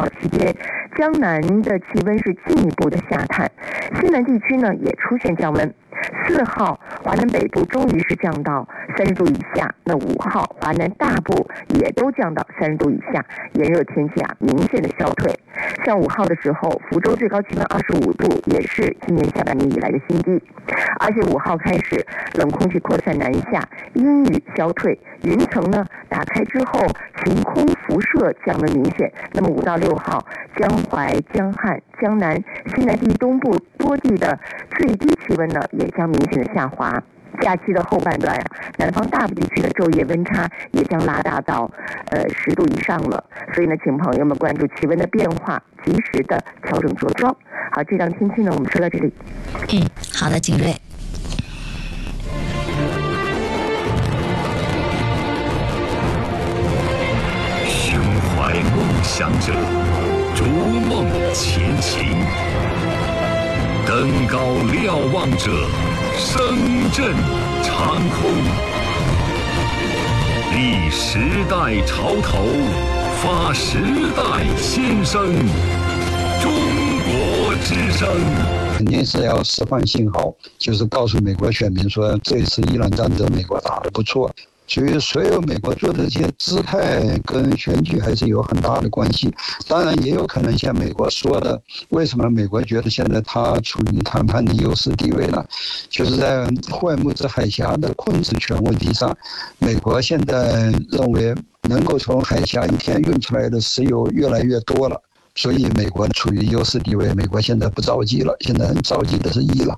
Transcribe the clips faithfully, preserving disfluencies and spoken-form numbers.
号期间，江南的气温是进一步的下探，西南地区呢也出现降温。四号，华南北部终于是降到三十度以下，那五号，华南大部也都降到三十度以下，炎热天气啊明显的消退。像五号的时候，福州最高气温二十五度，也是今年下半年以来的新低。而且五号开始，冷空气扩散南下，阴雨消退，云层呢打开之后，晴空辐射降温明显。那么五到六号，江淮、江汉、江南、西南地东部多地的最低气温呢也将明显的下滑。假期的后半段啊，南方大部地区的昼夜温差也将拉大到呃十度以上了。所以呢，请朋友们关注气温的变化，及时的调整着装。好，这张天气呢，我们说到这里。 嗯，好的，景睿。 胸怀梦想者，逐梦前行；登高瞭望者，声震长空。立时代潮头，发时代新生。中国之声肯定是要释放信号，就是告诉美国选民说，这一次伊朗战争美国打得不错。所以所有美国做的这些姿态跟选举还是有很大的关系。当然也有可能像美国说的，为什么美国觉得现在它处于谈判的优势地位呢？就是在霍尔木兹海峡的控制权问题上，美国现在认为能够从海峡一天运出来的石油越来越多了，所以美国处于优势地位。美国现在不着急了，现在着急的是伊朗。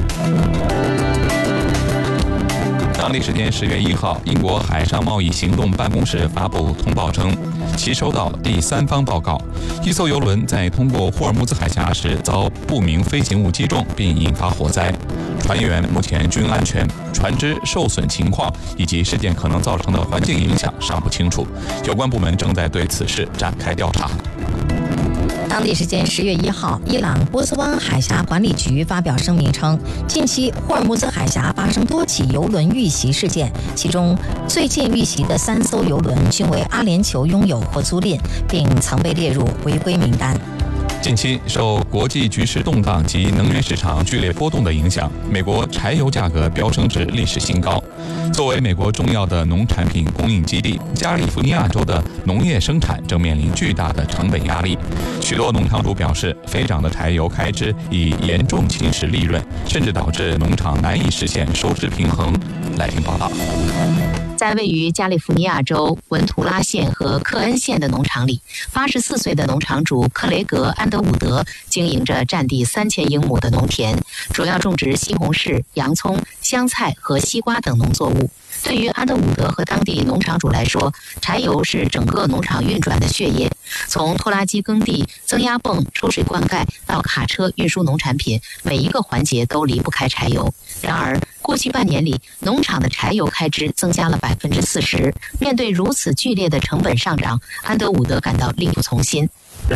当地时间十月一号，英国海上贸易行动办公室发布通报称，其收到第三方报告，一艘邮轮在通过霍尔木兹海峡时遭不明飞行物击中，并引发火灾。船员目前均安全，船只受损情况以及事件可能造成的环境影响尚不清楚，有关部门正在对此事展开调查。 当地时间十月一号，伊朗波斯湾海峡管理局发表声明称，近期霍尔木兹海峡发生多起油轮遇袭事件，其中最近遇袭的三艘油轮均为阿联酋拥有或租赁，并曾被列入违规名单。 近期受国际局势动荡及能源市场剧烈波动的影响，美国柴油价格飙升至历史新高。作为美国重要的农产品供应基地，加利福尼亚州的农业生产正面临巨大的成本压力。许多农场主表示，飞涨的柴油开支已严重侵蚀利润，甚至导致农场难以实现收支平衡。来听报道。 在位于加利福尼亚州文图拉县和克恩县的农场里，八十四岁的农场主克雷格·安德伍德经营着占地三千英亩的农田，主要种植西红柿、洋葱、香菜和西瓜等农作物。对于安德伍德和当地农场主来说，柴油是整个农场运转的血液。从拖拉机耕地、增压泵抽水灌溉到卡车运输农产品，每一个环节都离不开柴油。然而，过去半年里，农场的柴油开支增加了百分之四十。面对如此剧烈的成本上涨，安德伍德感到力不从心。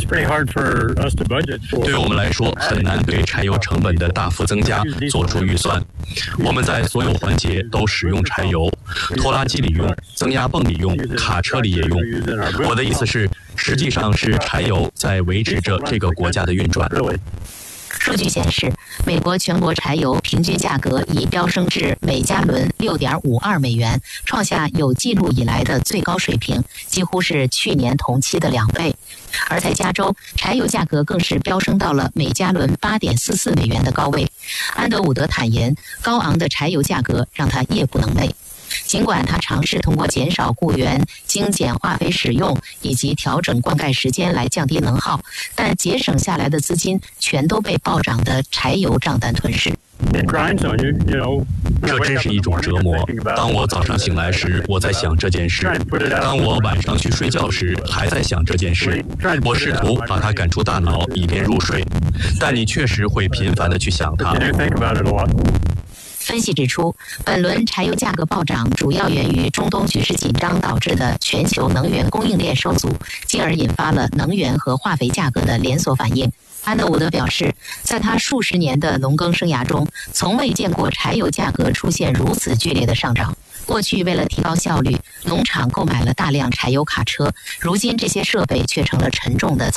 对我们来说，很难对柴油成本的大幅增加做出预算。我们在所有环节都使用柴油，拖拉机里用，增压泵里用，卡车里也用。我的意思是，实际上是柴油在维持着这个国家的运转。 数据显示，美国全国柴油平均价格已飙升至每加仑 六点五二美元，创下有记录以来的最高水平，几乎是去年同期的两倍。而在加州，柴油价格更是飙升到了每加仑 八点四四美元的高位。安德伍德坦言，高昂的柴油价格让他夜不能寐。尽管他尝试通过减少雇员、精简化肥使用以及调整灌溉时间来降低能耗，但节省下来的资金全都被暴涨的柴油账单吞噬。 这真是一种折磨。当我早上醒来时，我在想这件事；当我晚上去睡觉时，还在想这件事。我试图把它赶出大脑，以便入睡，但你确实会频繁地去想它。 分析指出，本轮柴油价格暴涨主要源于中东局势紧张导致的全球能源供应链受阻，进而引发了能源和化肥价格的连锁反应。安德伍德表示，在他数十年的农耕生涯中，从未见过柴油价格出现如此剧烈的上涨。过去为了提高效率，农场购买了大量柴油卡车，如今这些设备却成了沉重的